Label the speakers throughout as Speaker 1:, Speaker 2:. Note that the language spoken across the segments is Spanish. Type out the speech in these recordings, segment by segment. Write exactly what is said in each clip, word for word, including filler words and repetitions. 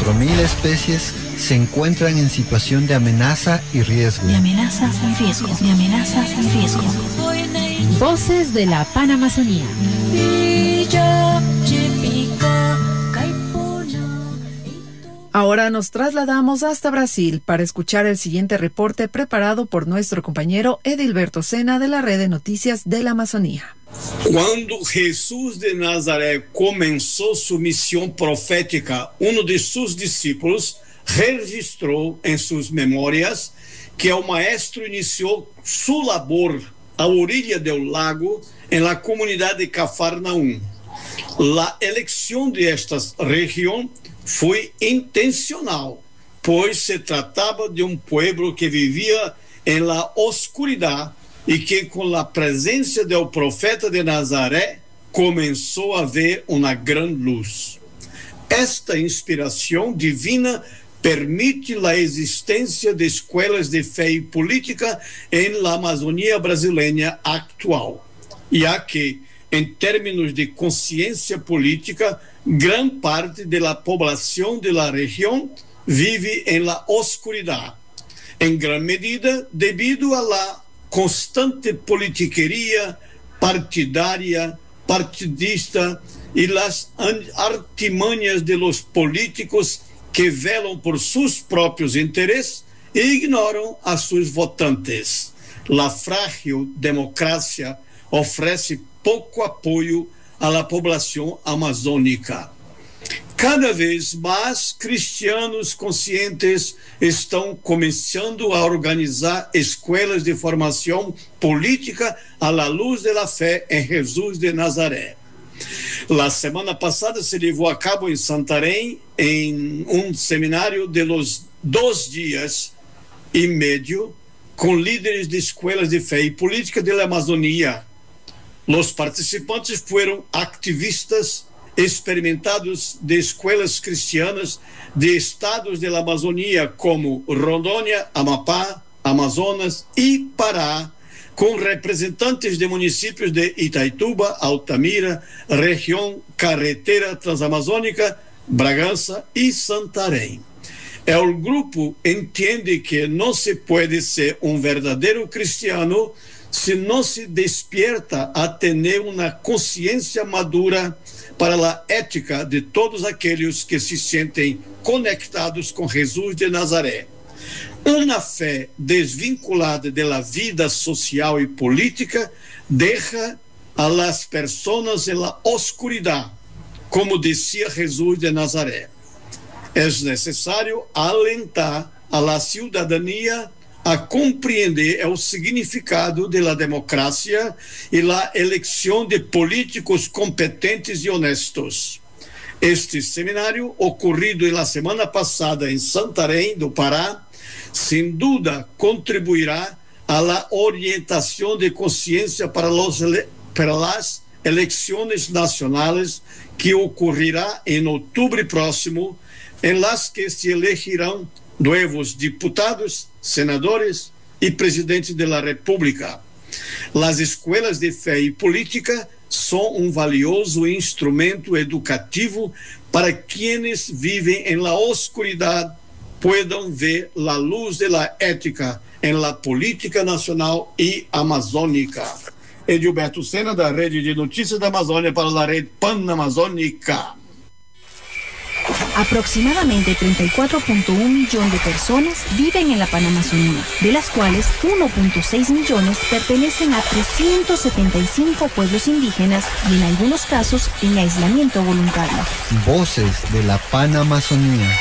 Speaker 1: cuatro mil especies se encuentran en situación de amenaza y riesgo.
Speaker 2: De amenazas y riesgo. De amenazas y riesgo. Voces de la Panamazonía.
Speaker 3: Ahora nos trasladamos hasta Brasil para escuchar el siguiente reporte preparado por nuestro compañero Edilberto Sena de la Red de Noticias de la Amazonía.
Speaker 4: Quando Jesús de Nazaré comenzó su misión profética, uno de sus discípulos registró en sus memorias que el maestro inició su labor a orilla del lago en la comunidad de Cafarnaum. La elección de esta región fue intencional, pues se trataba de un pueblo que vivía en la oscuridad y que con la presencia del profeta de Nazaré comenzó a ver una gran luz. Esta inspiración divina permite la existencia de escuelas de fe y política en la Amazonía brasileña actual, ya que, en términos de conciencia política, gran parte de la población de la región vive en la oscuridad, en gran medida debido a la constante politiquería partidaria, partidista y las artimañas de los políticos que velan por sus propios intereses e ignoran a sus votantes. La frágil democracia ofrece pouco apoio à la população amazônica. Cada vez mais cristianos conscientes estão começando a organizar escolas de formação política à la luz de la fé em Jesus de Nazaré. La semana passada se levou a cabo em Santarém em um seminário de los dois dias e meio com líderes de escolas de fé e política da Amazônia. Los participantes fueron activistas experimentados de escuelas cristianas de estados de la Amazonía como Rondônia, Amapá, Amazonas y Pará, con representantes de municipios de Itaituba, Altamira, región carretera transamazônica, Bragança y Santarém. El grupo entiende que no se puede ser un verdadero cristiano se não se despierta a ter uma consciência madura para a ética de todos aqueles que se sentem conectados com Jesus de Nazaré. Uma fé desvinculada da vida social e política deixa a las personas en la oscuridad, como dizia Jesus de Nazaré. É necessário alentar a la ciudadanía a compreender o significado da democracia e a eleição de políticos competentes e honestos. Este seminário, ocorrido na semana passada em Santarém, do Pará, sem dúvida contribuirá à la orientação de consciência para, los, para as eleições nacionais que ocorrerá em outubro próximo, em las que se elegirão novos diputados, senadores e presidente da República. As escolas de fé e política são um valioso instrumento educativo para quienes vivem em la oscuridade puedan ver la luz de la ética em la política nacional e amazônica. Edilberto Sena, da Rede de Notícias da Amazônia para a Rede Panamazônica.
Speaker 2: Aproximadamente treinta y cuatro punto uno millones de personas viven en la Panamazonía, de las cuales uno punto seis millones pertenecen a trescientos setenta y cinco pueblos indígenas y en algunos casos en aislamiento voluntario.
Speaker 1: Voces de la Panamazonía.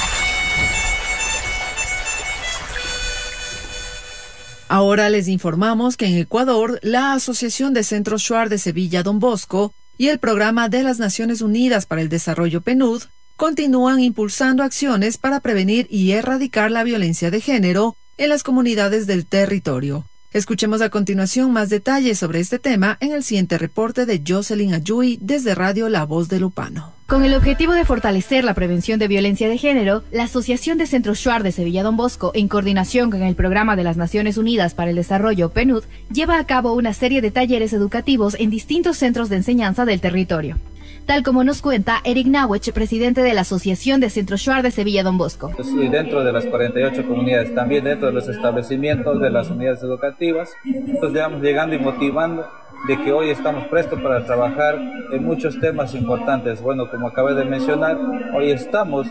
Speaker 3: Ahora les informamos que en Ecuador, la Asociación de Centros Shuar de Sevilla Don Bosco y el Programa de las Naciones Unidas para el Desarrollo PNUD continúan impulsando acciones para prevenir y erradicar la violencia de género en las comunidades del territorio. Escuchemos a continuación más detalles sobre este tema en el siguiente reporte de Jocelyn Ayui desde Radio La Voz de Lupano.
Speaker 5: Con el objetivo de fortalecer la prevención de violencia de género, la Asociación de Centros Shuar de Sevilla Don Bosco, en coordinación con el Programa de las Naciones Unidas para el Desarrollo PNUD, lleva a cabo una serie de talleres educativos en distintos centros de enseñanza del territorio. tal como nos cuenta Eric Nawech, presidente de la Asociación de Centro Shuar de Sevilla Don Bosco.
Speaker 6: Y dentro de las cuarenta y ocho comunidades, también dentro de los establecimientos de las unidades educativas, entonces ya vamos llegando y motivando de que hoy estamos prestos para trabajar en muchos temas importantes. Bueno, como acabé de mencionar, hoy estamos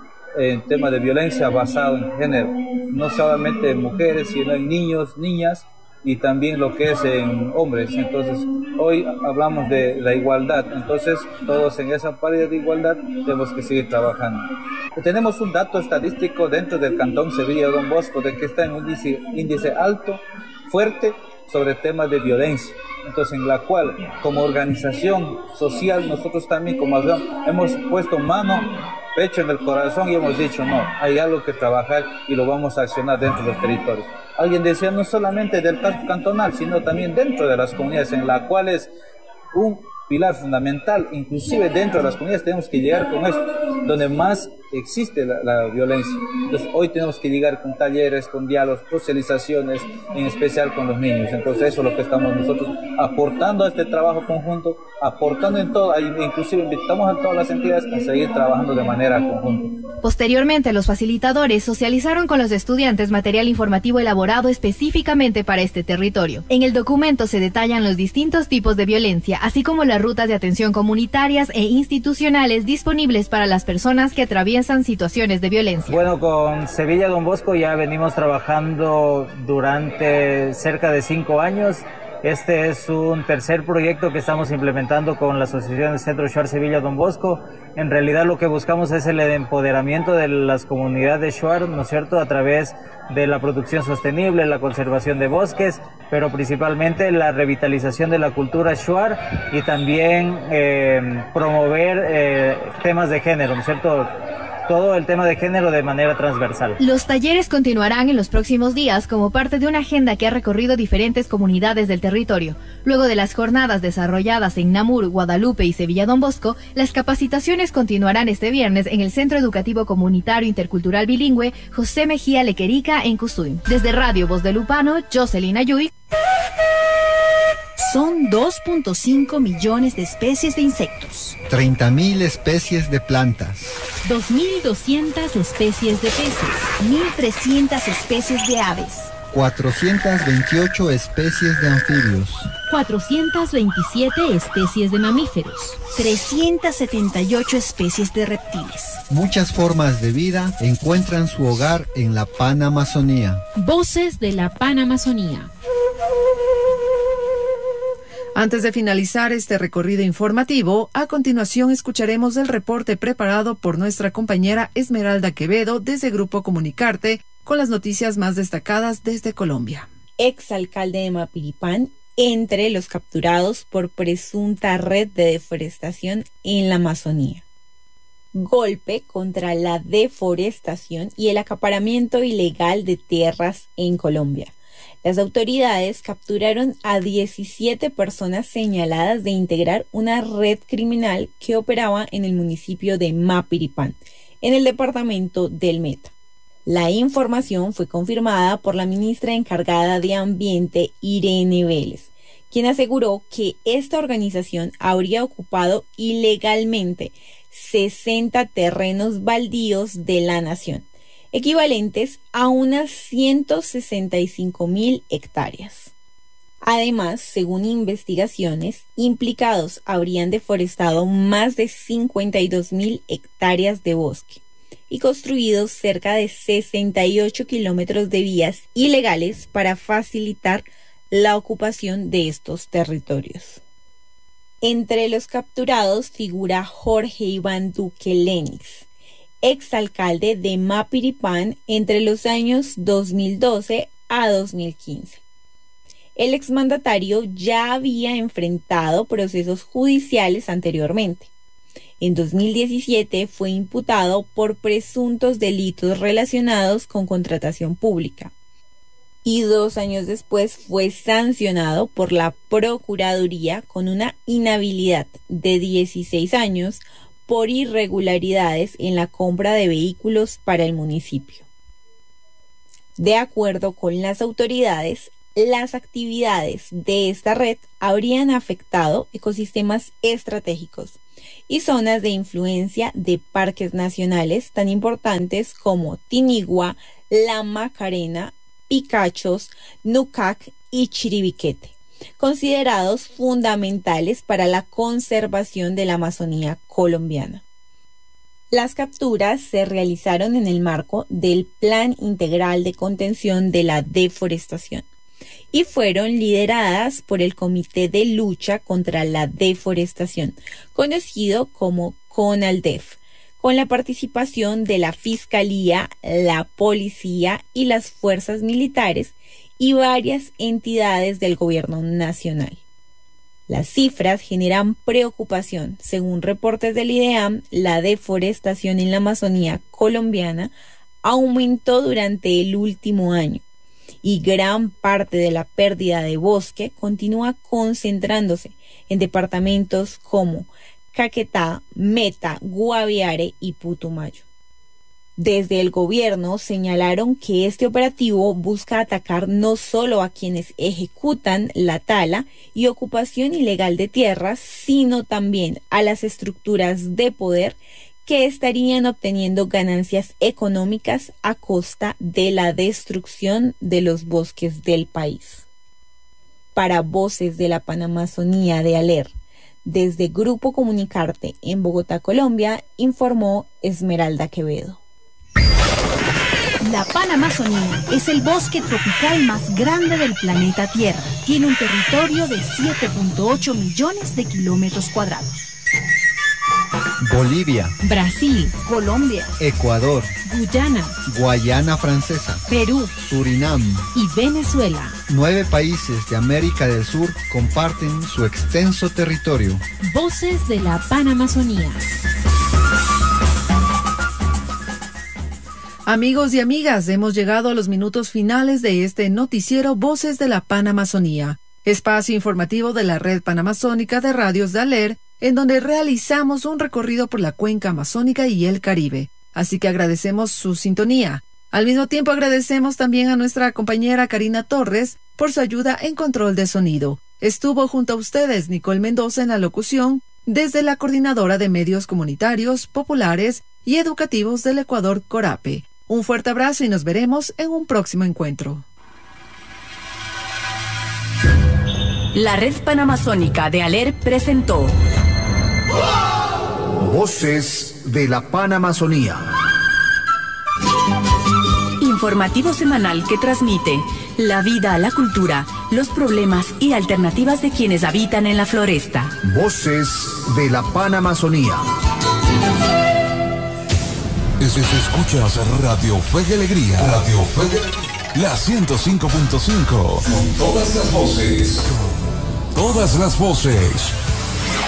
Speaker 6: en tema de violencia basado en género, no solamente en mujeres, sino en niños, niñas y también lo que es en hombres. Entonces, hoy hablamos de la igualdad, entonces todos en esa paridad de igualdad tenemos que seguir trabajando. Tenemos un dato estadístico dentro del Cantón Sevilla Don Bosco de que está en un índice, índice alto, fuerte, sobre temas de violencia. Entonces, en la cual, como organización social, nosotros también como asociación hemos puesto mano, pecho en el corazón y hemos dicho, no, hay algo que trabajar y lo vamos a accionar dentro de los territorios. Alguien decía, no solamente del caso cantonal, sino también dentro de las comunidades, en la cual es un pilar fundamental, inclusive dentro de las comunidades tenemos que llegar con esto, donde más existe la, la violencia. Entonces hoy tenemos que llegar con talleres, con diálogos, socializaciones, en especial con los niños. Entonces eso es lo que estamos nosotros aportando a este trabajo conjunto, aportando en todo, inclusive invitamos a todas las entidades a seguir trabajando de manera conjunta.
Speaker 5: Posteriormente, los facilitadores socializaron con los estudiantes material informativo elaborado específicamente para este territorio. En el documento se detallan los distintos tipos de violencia, así como las rutas de atención comunitarias e institucionales disponibles para las personas que atraviesan situaciones de violencia.
Speaker 7: Bueno, con Sevilla Don Bosco ya venimos trabajando durante cerca de cinco años. Este es un tercer proyecto que estamos implementando con la Asociación de Centro Shuar Sevilla Don Bosco. En realidad lo que buscamos es el empoderamiento de las comunidades Shuar, ¿no es cierto?, a través de la producción sostenible, la conservación de bosques, pero principalmente la revitalización de la cultura Shuar y también eh, promover eh, temas de género, ¿no es cierto?, todo el tema de género de manera transversal.
Speaker 5: Los talleres continuarán en los próximos días como parte de una agenda que ha recorrido diferentes comunidades del territorio. Luego de las jornadas desarrolladas en Namur, Guadalupe y Sevilla Don Bosco, las capacitaciones continuarán este viernes en el Centro Educativo Comunitario Intercultural Bilingüe José Mejía Lequerica en Cusuy. Desde Radio Voz de Lupano, Jocelyn Ayuy.
Speaker 2: Son dos punto cinco millones de especies de insectos,
Speaker 1: treinta mil especies de plantas,
Speaker 2: dos mil doscientas especies de peces, mil trescientas especies de aves,
Speaker 1: cuatrocientas veintiocho especies de anfibios,
Speaker 2: cuatrocientas veintisiete especies de mamíferos, trescientas setenta y ocho especies de reptiles.
Speaker 1: Muchas formas de vida encuentran su hogar en la Panamazonía.
Speaker 2: Voces de la Panamazonía.
Speaker 3: Antes de finalizar este recorrido informativo, a continuación escucharemos el reporte preparado por nuestra compañera Esmeralda Quevedo desde Grupo Comunicarte con las noticias más destacadas desde Colombia.
Speaker 8: Exalcalde de Mapiripán entre los capturados por presunta red de deforestación en la Amazonía. Golpe contra la deforestación y el acaparamiento ilegal de tierras en Colombia. Las autoridades capturaron a diecisiete personas señaladas de integrar una red criminal que operaba en el municipio de Mapiripán, en el departamento del Meta. La información fue confirmada por la ministra encargada de Ambiente, Irene Vélez, quien aseguró que esta organización habría ocupado ilegalmente sesenta terrenos baldíos de la nación, equivalentes a unas ciento sesenta y cinco mil hectáreas. Además, según investigaciones, implicados habrían deforestado más de cincuenta y dos mil hectáreas de bosque y construido cerca de sesenta y ocho kilómetros de vías ilegales para facilitar la ocupación de estos territorios. Entre los capturados figura Jorge Iván Duque Lenix, exalcalde de Mapiripán entre los años dos mil doce a dos mil quince. El exmandatario ya había enfrentado procesos judiciales anteriormente. En dos mil diecisiete fue imputado por presuntos delitos relacionados con contratación pública y dos años después fue sancionado por la Procuraduría con una inhabilidad de dieciséis años por irregularidades en la compra de vehículos para el municipio. De acuerdo con las autoridades, las actividades de esta red habrían afectado ecosistemas estratégicos, y zonas de influencia de parques nacionales tan importantes como Tinigua, La Macarena, Picachos, Nucac y Chiribiquete, considerados fundamentales para la conservación de la Amazonía colombiana. Las capturas se realizaron en el marco del Plan Integral de Contención de la Deforestación y fueron lideradas por el Comité de Lucha contra la Deforestación, conocido como CONALDEF, con la participación de la Fiscalía, la Policía y las fuerzas militares y varias entidades del gobierno nacional. Las cifras generan preocupación. Según reportes del IDEAM, la deforestación en la Amazonía colombiana aumentó durante el último año y gran parte de la pérdida de bosque continúa concentrándose en departamentos como Caquetá, Meta, Guaviare y Putumayo. Desde el gobierno señalaron que este operativo busca atacar no solo a quienes ejecutan la tala y ocupación ilegal de tierras, sino también a las estructuras de poder que estarían obteniendo ganancias económicas a costa de la destrucción de los bosques del país. Para Voces de la Panamazonía de ALER, desde Grupo Comunicarte en Bogotá, Colombia, informó Esmeralda Quevedo.
Speaker 2: La Panamazonía es el bosque tropical más grande del planeta Tierra. Tiene un territorio de siete punto ocho millones de kilómetros cuadrados.
Speaker 1: Bolivia,
Speaker 2: Brasil, Colombia,
Speaker 1: Ecuador,
Speaker 2: Guyana,
Speaker 1: Guayana Francesa,
Speaker 2: Perú,
Speaker 1: Surinam
Speaker 2: y Venezuela.
Speaker 1: Nueve países de América del Sur comparten su extenso territorio.
Speaker 2: Voces de la Panamazonía.
Speaker 3: Amigos y amigas, hemos llegado a los minutos finales de este noticiero Voces de la Panamazonía, espacio informativo de la Red Panamazónica de Radios de ALER, en donde realizamos un recorrido por la cuenca amazónica y el Caribe. Así que agradecemos su sintonía. Al mismo tiempo agradecemos también a nuestra compañera Karina Torres por su ayuda en control de sonido. Estuvo junto a ustedes Nicole Mendoza en la locución, desde la Coordinadora de Medios Comunitarios, Populares y Educativos del Ecuador, CORAPE. Un fuerte abrazo y nos veremos en un próximo encuentro.
Speaker 9: La Red Panamazónica de ALER presentó
Speaker 10: Voces de la Panamazonía.
Speaker 9: Informativo semanal que transmite la vida, la cultura, los problemas y alternativas de quienes habitan en la floresta.
Speaker 10: Voces de la Panamazonía.
Speaker 11: Escuchas Radio Fe y Alegría. Radio Fe y Alegría. La ciento cinco punto cinco. Con todas las voces. Con todas las voces.